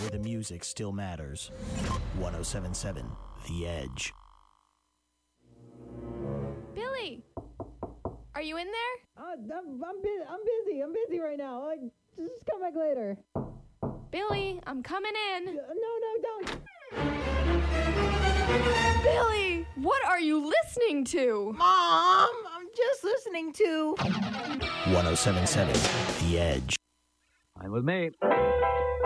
where the music still matters. 107.7 The Edge. Billy! Are you in there? I'm busy right now. Just come back later. Billy, I'm coming in. No, don't. Billy, what are you listening to? Mom, I'm just listening to 107.7 The Edge. Fine with me.